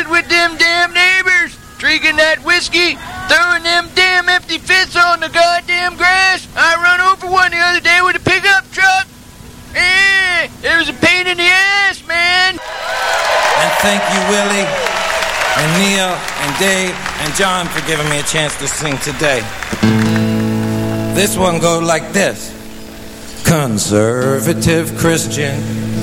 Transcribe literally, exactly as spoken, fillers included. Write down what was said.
good with them damn neighbors. Drinking that whiskey, throwing them damn empty fists on the goddamn grass. I run over one the other day with a pickup truck. Eh, it was a pain in the ass, man. And thank you, Willie, and Neil, and Dave, and John for giving me a chance to sing today. This one goes like this. Conservative Christian